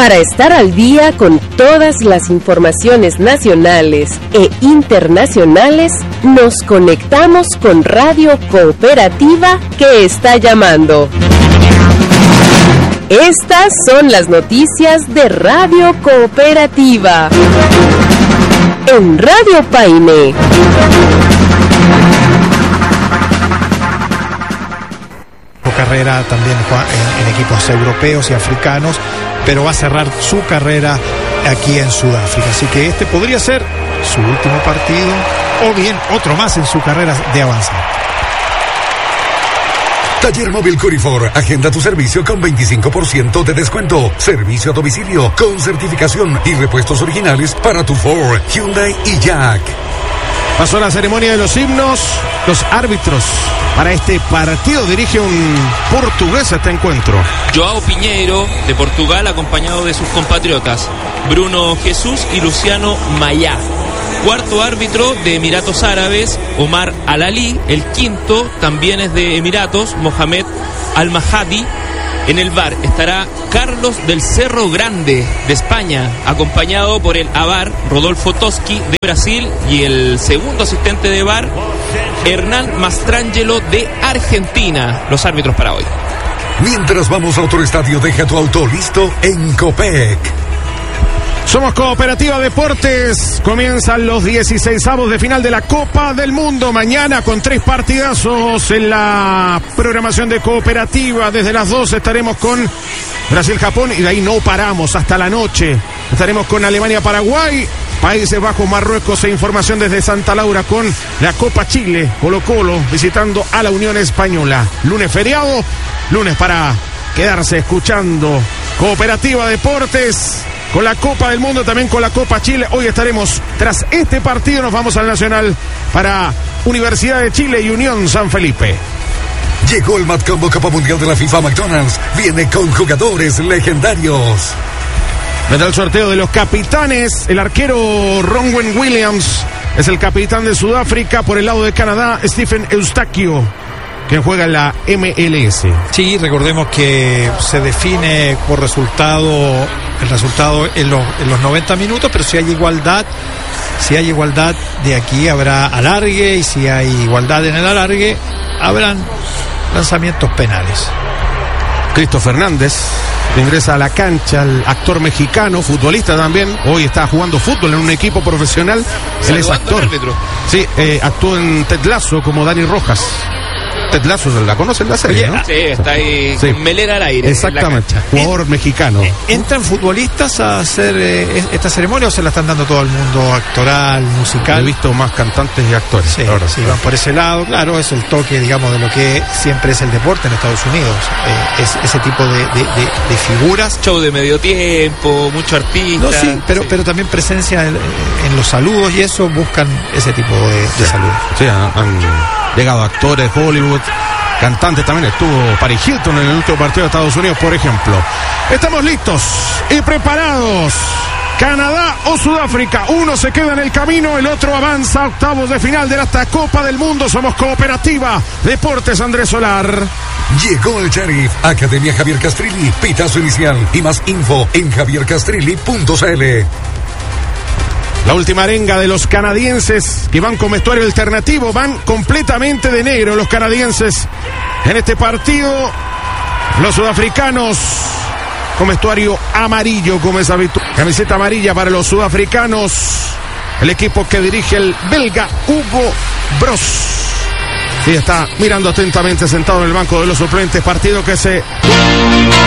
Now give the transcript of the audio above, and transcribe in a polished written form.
Para estar al día con todas las informaciones nacionales e internacionales, nos conectamos con Radio Cooperativa que está llamando. Estas son las noticias de Radio Cooperativa en Radio Paine. Carrera también en equipos europeos y africanos, pero va a cerrar su carrera aquí en Sudáfrica, así que este podría ser su último partido o bien otro más en su carrera de avanzar. Taller Móvil Curifor, agenda tu servicio con 25% de descuento, servicio a domicilio con certificación y repuestos originales para tu Ford, Hyundai y Jack. Pasó la ceremonia de los himnos. Los árbitros para este partido dirige un portugués a este encuentro. Joao Pinheiro, de Portugal, acompañado de sus compatriotas Bruno Jesús y Luciano Mayá. Cuarto árbitro de Emiratos Árabes, Omar Al-Ali. El quinto también es de Emiratos, Mohamed Al-Mahdi. En el VAR estará Carlos del Cerro Grande de España, acompañado por el AVAR Rodolfo Toschi de Brasil y el segundo asistente de VAR Hernán Mastrangelo de Argentina. Los árbitros para hoy. Mientras vamos a otro estadio, deja tu auto listo en Copec. Somos Cooperativa Deportes. Comienzan los 16avos de final de la Copa del Mundo. Mañana con 3 partidazos en la programación de Cooperativa. Desde las 2 estaremos con Brasil-Japón y de ahí no paramos hasta la noche. Estaremos con Alemania-Paraguay, Países Bajos, Marruecos e información desde Santa Laura con la Copa Chile. Colo-Colo visitando a la Unión Española. Lunes feriado, lunes para quedarse escuchando Cooperativa Deportes. Con la Copa del Mundo, también con la Copa Chile. Hoy estaremos, tras este partido, nos vamos al Nacional para Universidad de Chile y Unión San Felipe. Llegó el Mad Combo Copa Mundial de la FIFA McDonald's. Viene con jugadores legendarios. Desde el sorteo de los capitanes, el arquero Ronwen Williams es el capitán de Sudáfrica. Por el lado de Canadá, Stephen Eustaquio, quien juega en la MLS. Sí, recordemos que se define por el resultado en los 90 minutos, pero si hay igualdad de aquí habrá alargue, y si hay igualdad en el alargue habrán lanzamientos penales. Cristo Fernández ingresa a la cancha, el actor mexicano, futbolista también. Hoy está jugando fútbol en un equipo profesional. Él es actor. Sí, actuó en Ted Lasso como Dani Rojas. Ted Lasso, ¿la conocen la serie? ¿No? Sí, está ahí con melera al aire. Exactamente, jugador mexicano. ¿Entran futbolistas a hacer esta ceremonia o se la están dando todo el mundo, actoral, musical? He visto más cantantes y actores. Sí, van por ese lado, claro, es el toque, digamos, de lo que siempre es el deporte en Estados Unidos. Es ese tipo de figuras. Show de medio tiempo, mucho artista. No, sí, pero también presencia en los saludos y eso, buscan ese tipo de saludos. Sí, han llegado actores de Hollywood, cantantes también. Estuvo Paris Hilton en el último partido de Estados Unidos, por ejemplo. Estamos listos y preparados. Canadá o Sudáfrica, uno se queda en el camino, el otro avanza a octavos de final de esta Copa del Mundo. Somos Cooperativa Deportes. Andrés Solar. Llegó el Sheriff, Academia Javier Castrilli, pitazo inicial y más info en javiercastrilli.cl. La última arenga de los canadienses que van con vestuario alternativo, van completamente de negro los canadienses en este partido. Los sudafricanos con vestuario amarillo, como es habitual. Camiseta amarilla para los sudafricanos, el equipo que dirige el belga Hugo Bros. Y está mirando atentamente sentado en el banco de los suplentes. Partido que se